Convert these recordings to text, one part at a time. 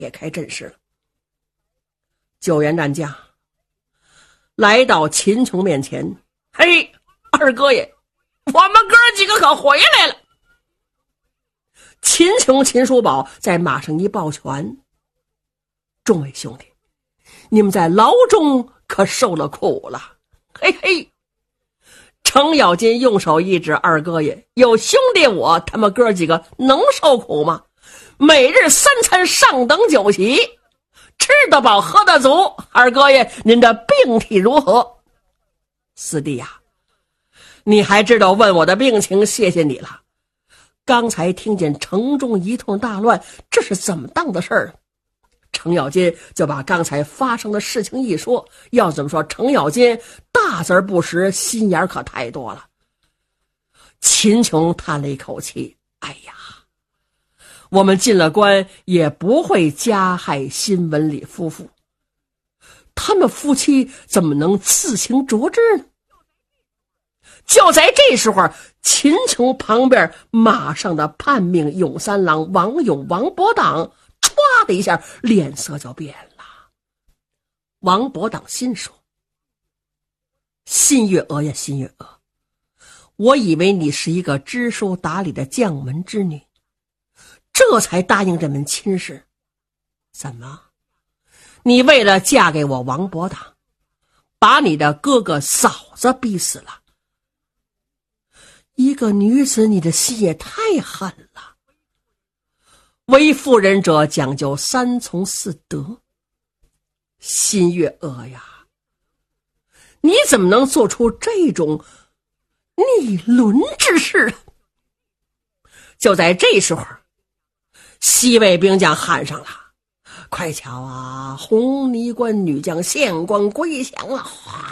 也开阵势了。救援战将来到秦琼面前，嘿，二哥爷，我们哥几个可回来了。秦琼、秦叔宝在马上一抱拳，众位兄弟，你们在牢中可受了苦了。嘿嘿，程咬金用手一指二哥爷，有兄弟我他们哥几个能受苦吗？每日3餐上等酒席，吃得饱喝得足。二哥爷，您的病体如何？四弟呀，你还知道问我的病情，谢谢你了。刚才听见城中一通大乱，这是怎么当的事儿？程咬金就把刚才发生的事情一说，要怎么说，程咬金大字不识，心眼可太多了。秦琼叹了一口气，哎呀，我们进了关也不会加害辛文礼夫妇，他们夫妻怎么能自行着之呢？就在这时候，秦琼旁边马上的叛命勇三郎王勇、王伯党唰的一下脸色就变了。王伯党心说，新月娥呀，新月娥，我以为你是一个知书达理的将门之女，这才答应这门亲事，怎么你为了嫁给我王伯党，把你的哥哥嫂子逼死了？一个女子，你的心也太狠了。为妇人者讲究3从4德，新月娥呀，你怎么能做出这种逆伦之事？就在这时候，西魏兵将喊上了，快瞧啊，红泥关女将献官归降了。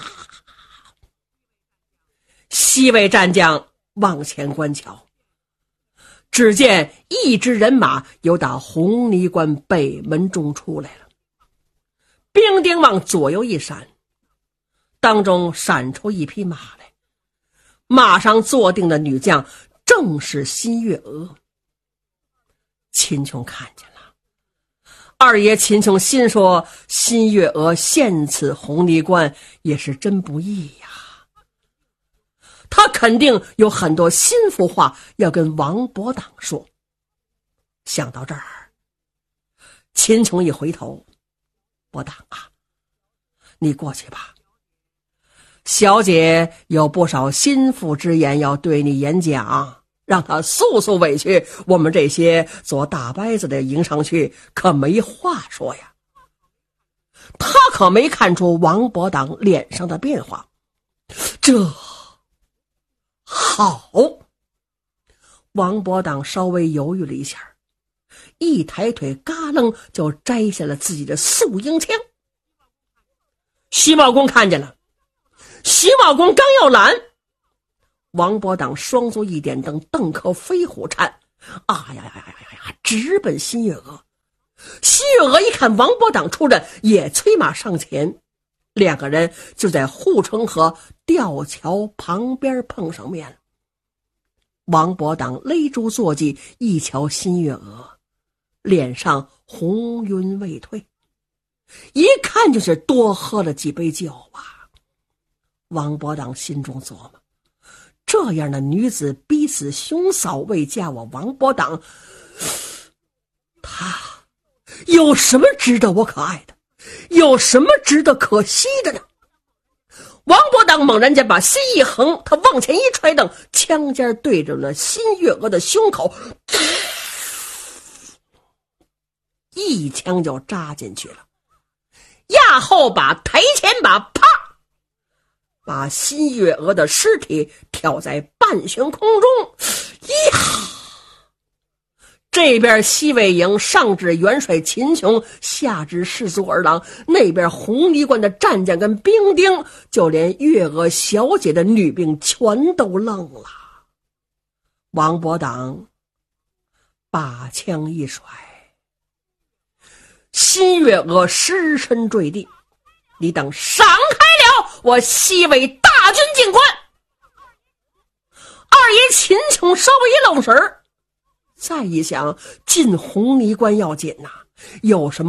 西魏战将往前观瞧，只见一支人马由打红泥关北门中出来了，兵丁往左右一闪，当中闪出一匹马来，马上坐定的女将正是新月娥。秦琼看见了，二爷秦琼心说，新月娥陷此红泥关也是真不易呀，他肯定有很多心腹话要跟王伯党说。想到这儿，秦琼一回头，伯党啊，你过去吧，小姐有不少心腹之言要对你演讲，让他诉诉委屈，我们这些做大伯子的迎上去可没话说呀。他可没看出王伯党脸上的变化，这好。王伯党稍微犹豫了一下，一抬腿嘎楞就摘下了自己的素鹰枪。徐茂公看见了，徐茂公刚要拦，王伯党双足一点蹬，邓口飞虎颤，直奔新月娥。新月娥一看王伯党出阵，也催马上前，两个人就在护城河吊桥旁边碰上面了。王伯党勒住坐骑，一瞧新月娥，脸上红晕未退，一看就是多喝了几杯酒啊。王伯党心中琢磨，这样的女子逼死兄嫂为嫁我王伯党，她有什么值得我可爱的，有什么值得可惜的呢？王伯党猛然间把心一横，他往前一踹蹬，枪尖对着了新月娥的胸口，一枪就扎进去了。压后把抬前把，啪，把新月娥的尸体挑在半悬空中。呀！这边西魏营上至元帅秦琼，下至士卒儿郎，那边红泥关的战将跟兵丁，就连月娥小姐的女兵全都愣了。王伯党把枪一甩，新月娥失身坠地，你等闪开了，我西魏大军进关。二爷秦琼稍微一愣神儿，再一想，进红泥关要紧呐， 有什么